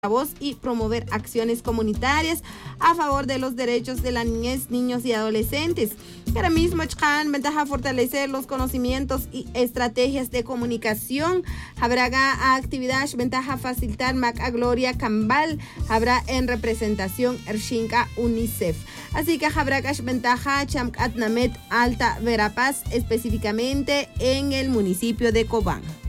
voz y promover acciones comunitarias a favor de los derechos de la niñez, niños y adolescentes. Ahora mismo, ventaja fortalecer los conocimientos y estrategias de comunicación. Habrá actividad, ventaja facilitar Mac a Gloria Cambal, habrá en representación Ershinka UNICEF. Así que habrá ventaja Chamcat Namet Alta Verapaz, específicamente en el municipio de Cobán.